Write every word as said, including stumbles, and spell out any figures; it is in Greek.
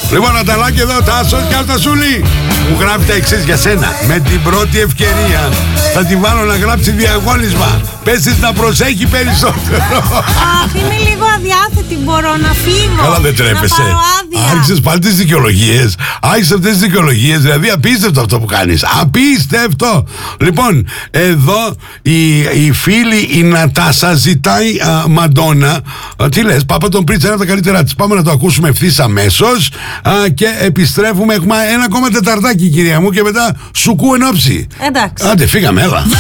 Λοιπόν, Ναταλάκη εδώ, Τάσος και Αστασούλη μου γράφει τα εξής για σένα. Με την πρώτη ευκαιρία θα τη βάλω να γράψει διαγώνισμα. Πες της να προσέχει περισσότερο. Αχ, είμαι λίγο αδιάθετη, μπορώ να φύγω. Καλά, δεν τρέπεσαι. Να πάρω άδεια. Άρχισες πάλι τις δικαιολογίες. Άρχισες αυτές τις δικαιολογίες. Δηλαδή απίστευτο αυτό που κάνεις. Απίστευτο. Λοιπόν, εδώ η, η φίλη η Νατάσα ζητάει α, Μαντόνα. Α, τι λες, Πάπα τον Πρίτσα, ένα από τα καλύτερά της. Πάμε να το ακούσουμε ευθύς αμέσως. Α, και επιστρέφουμε. Έχουμε ένα ακόμα τεταρτάκι, κυρία μου, και μετά σουκού εν όψη. Εντάξει. Άντε, φύγαμε, έλα.